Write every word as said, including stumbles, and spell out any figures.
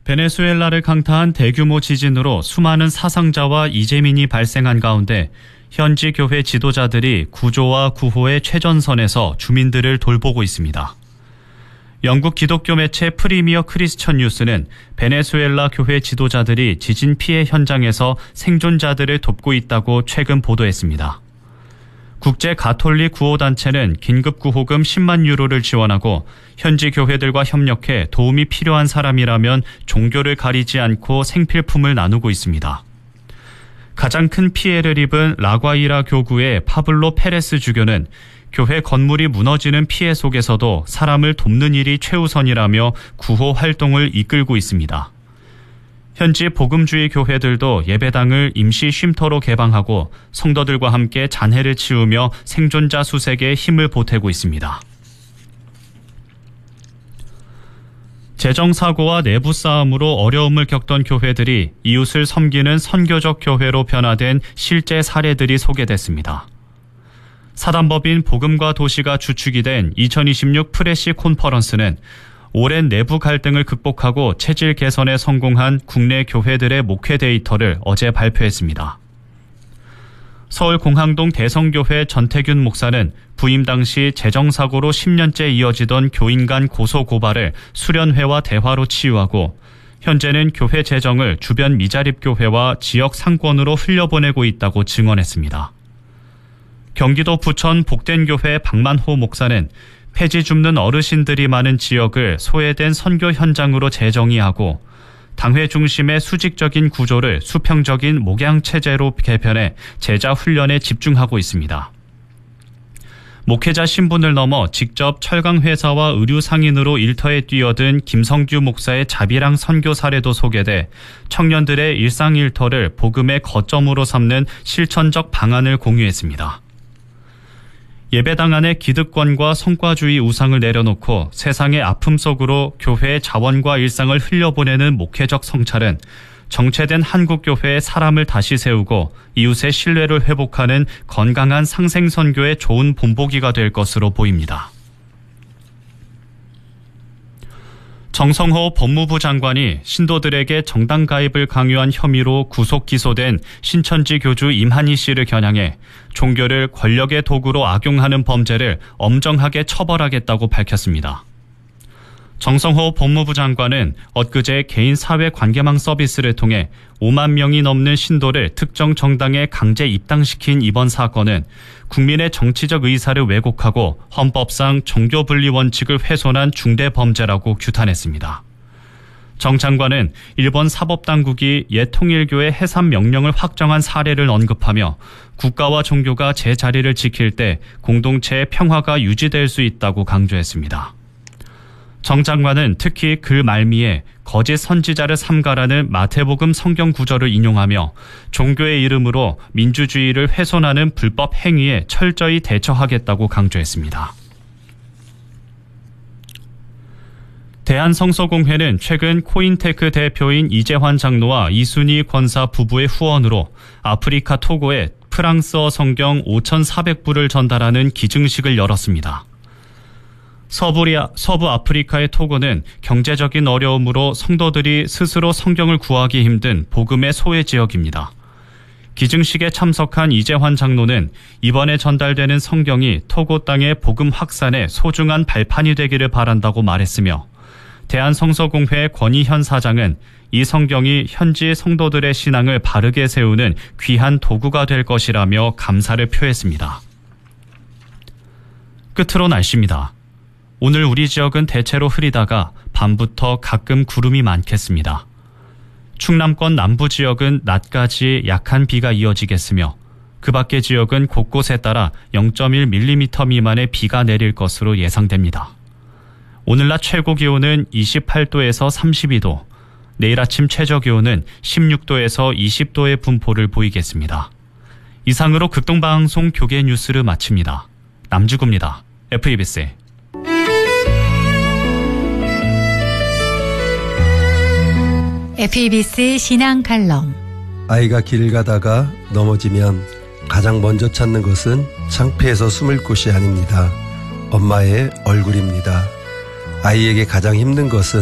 베네수엘라를 강타한 대규모 지진으로 수많은 사상자와 이재민이 발생한 가운데 현지 교회 지도자들이 구조와 구호의 최전선에서 주민들을 돌보고 있습니다. 영국 기독교 매체 프리미어 크리스천 뉴스는 베네수엘라 교회 지도자들이 지진 피해 현장에서 생존자들을 돕고 있다고 최근 보도했습니다. 국제 가톨릭 구호단체는 긴급 구호금 십만 유로를 지원하고 현지 교회들과 협력해 도움이 필요한 사람이라면 종교를 가리지 않고 생필품을 나누고 있습니다. 가장 큰 피해를 입은 라과이라 교구의 파블로 페레스 주교는 교회 건물이 무너지는 피해 속에서도 사람을 돕는 일이 최우선이라며 구호 활동을 이끌고 있습니다. 현지 복음주의 교회들도 예배당을 임시 쉼터로 개방하고 성도들과 함께 잔해를 치우며 생존자 수색에 힘을 보태고 있습니다. 재정사고와 내부 싸움으로 어려움을 겪던 교회들이 이웃을 섬기는 선교적 교회로 변화된 실제 사례들이 소개됐습니다. 사단법인 복음과 도시가 주축이 된 이천이십육 프레시 콘퍼런스는 오랜 내부 갈등을 극복하고 체질 개선에 성공한 국내 교회들의 목회 데이터를 어제 발표했습니다. 서울 공항동 대성교회 전태균 목사는 부임 당시 재정사고로 십 년째 이어지던 교인 간 고소고발을 수련회와 대화로 치유하고 현재는 교회 재정을 주변 미자립교회와 지역 상권으로 흘려보내고 있다고 증언했습니다. 경기도 부천 복된교회 박만호 목사는 폐지 줍는 어르신들이 많은 지역을 소외된 선교 현장으로 재정의하고 당회 중심의 수직적인 구조를 수평적인 목양체제로 개편해 제자 훈련에 집중하고 있습니다. 목회자 신분을 넘어 직접 철강회사와 의류상인으로 일터에 뛰어든 김성규 목사의 자비랑 선교 사례도 소개돼 청년들의 일상일터를 복음의 거점으로 삼는 실천적 방안을 공유했습니다. 예배당 안에 기득권과 성과주의 우상을 내려놓고 세상의 아픔 속으로 교회의 자원과 일상을 흘려보내는 목회적 성찰은 정체된 한국교회의 사람을 다시 세우고 이웃의 신뢰를 회복하는 건강한 상생선교의 좋은 본보기가 될 것으로 보입니다. 정성호 법무부 장관이 신도들에게 정당 가입을 강요한 혐의로 구속 기소된 신천지 교주 임한희 씨를 겨냥해 종교를 권력의 도구로 악용하는 범죄를 엄정하게 처벌하겠다고 밝혔습니다. 정성호 법무부 장관은 엊그제 개인 사회 관계망 서비스를 통해 오만 명이 넘는 신도를 특정 정당에 강제 입당시킨 이번 사건은 국민의 정치적 의사를 왜곡하고 헌법상 종교 분리 원칙을 훼손한 중대 범죄라고 규탄했습니다. 정 장관은 일본 사법당국이 옛 통일교의 해산 명령을 확정한 사례를 언급하며 국가와 종교가 제자리를 지킬 때 공동체의 평화가 유지될 수 있다고 강조했습니다. 정 장관은 특히 글 말미에 거짓 선지자를 삼가라는 마태복음 성경 구절을 인용하며 종교의 이름으로 민주주의를 훼손하는 불법 행위에 철저히 대처하겠다고 강조했습니다. 대한성서공회는 최근 코인테크 대표인 이재환 장로와 이순희 권사 부부의 후원으로 아프리카 토고에 프랑스어 성경 오천사백 부를 전달하는 기증식을 열었습니다. 서부리아, 서부 아프리카의 토고는 경제적인 어려움으로 성도들이 스스로 성경을 구하기 힘든 복음의 소외 지역입니다. 기증식에 참석한 이재환 장로는 이번에 전달되는 성경이 토고 땅의 복음 확산에 소중한 발판이 되기를 바란다고 말했으며 대한성서공회 권희현 사장은 이 성경이 현지 성도들의 신앙을 바르게 세우는 귀한 도구가 될 것이라며 감사를 표했습니다. 끝으로 날씨입니다. 오늘 우리 지역은 대체로 흐리다가 밤부터 가끔 구름이 많겠습니다. 충남권 남부 지역은 낮까지 약한 비가 이어지겠으며 그 밖의 지역은 곳곳에 따라 영 점 일 밀리미터 미만의 비가 내릴 것으로 예상됩니다. 오늘 낮 최고 기온은 이십팔 도에서 삼십이 도, 내일 아침 최저 기온은 십육 도에서 이십 도의 분포를 보이겠습니다. 이상으로 극동방송 교계 뉴스를 마칩니다. 남주구입니다. 에프이비씨. 에프이비씨 신앙 칼럼. 아이가 길 가다가 넘어지면 가장 먼저 찾는 것은 창피해서 숨을 곳이 아닙니다. 엄마의 얼굴입니다. 아이에게 가장 힘든 것은